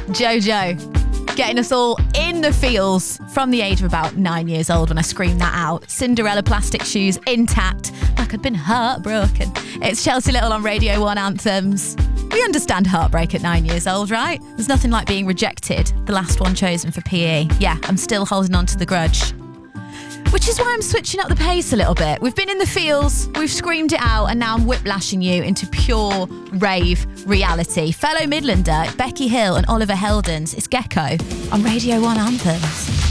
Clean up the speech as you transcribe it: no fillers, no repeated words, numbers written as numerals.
Jojo, getting us all in the feels from the age of about 9 years old when I screamed that out. Cinderella plastic shoes intact, like I'd been heartbroken. It's Chelsea Little on Radio 1 Anthems. We understand heartbreak at 9 years old, right? There's nothing like being rejected, the last one chosen for PE. Yeah, I'm still holding on to the grudge. Which is why I'm switching up the pace a little bit. We've been in the feels, we've screamed it out, and now I'm whiplashing you into pure rave reality. Fellow Midlander, Becky Hill and Oliver Heldens, it's Gecko on Radio 1 Anthems.